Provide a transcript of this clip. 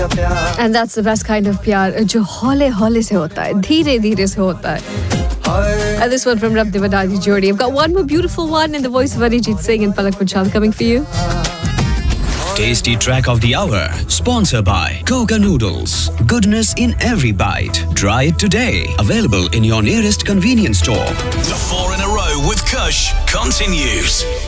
And that's the best kind of प्यार जो हौले हौले से होता है, धीरे धीरे से होता है. And this one from Rab Devadadi Jodi. I've got one more beautiful one in the voice of Arijit Singh and Palak Punchal coming for you. Tasty track of the hour, sponsored by Koga Noodles. Goodness in every bite. Try it today. Available in your nearest convenience store. The 4 in a row with Kush continues.